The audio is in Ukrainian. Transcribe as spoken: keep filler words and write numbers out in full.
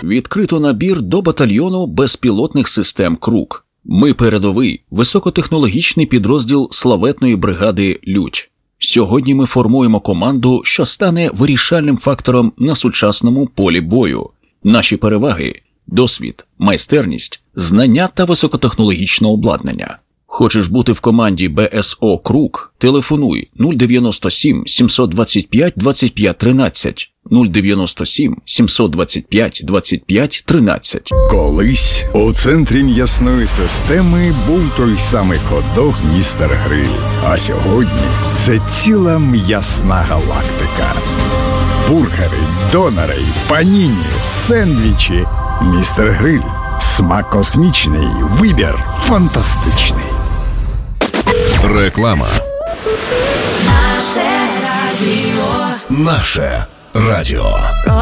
Відкрито набір до батальйону безпілотних систем «Крук». Ми передовий, високотехнологічний підрозділ славетної бригади «Людь». Сьогодні ми формуємо команду, що стане вирішальним фактором на сучасному полі бою. Наші переваги – досвід, майстерність, знання та високотехнологічне обладнання. Хочеш бути в команді Б С О «Крук»? Телефонуй нуль дев'яносто сім сімсот двадцять п'ять двадцять п'ять тринадцять, нуль дев'яносто сім сімсот двадцять п'ять двадцять п'ять тринадцять. Колись у центрі м'ясної системи був той самий хот-дог «Містер Гриль». А сьогодні це ціла м'ясна галактика. Бургери, донери, паніні, сендвічі. «Містер Гриль». Смак космічний, вибір фантастичний. Реклама. Наше радіо. Наше радіо.